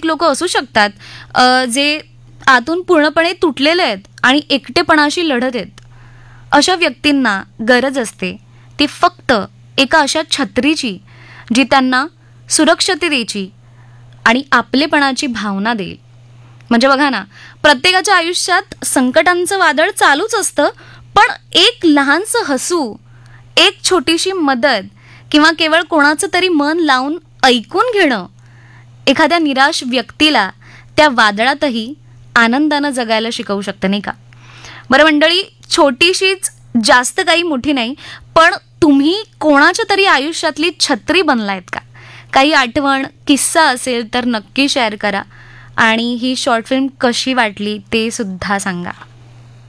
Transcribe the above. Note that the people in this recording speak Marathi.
अनेक लोक असू शकतात जे आतून पूर्णपणे तुटलेले आहेत आणि एकटेपणाशी लढत आहेत. अशा व्यक्तींना गरज असते ती फक्त एका अशा छत्रीची जी त्यांना सुरक्षिततेची आणि आपलेपणाची भावना देईल. म्हणजे बघा ना, प्रत्येकाच्या आयुष्यात संकटांचं वादळ चालूच असतं, पण एक लहानसं हसू, एक छोटीशी मदत किंवा केवळ कोणाचं तरी मन लावून ऐकून घेणं एखाद्या निराश व्यक्तीला त्या वादळातही आनंदानं जगायला शिकवू शकतं, नाही का? बरं मंडळी, छोटीशीच, जास्त काही मोठी नाही, पण तुम्ही कोणाच्या तरी आयुष्यातली छत्री बनलायत का? काही आठवण, किस्सा असेल तर नक्की शेअर करा आणि ही शॉर्ट फिल्म कशी वाटली ते सुद्धा सांगा.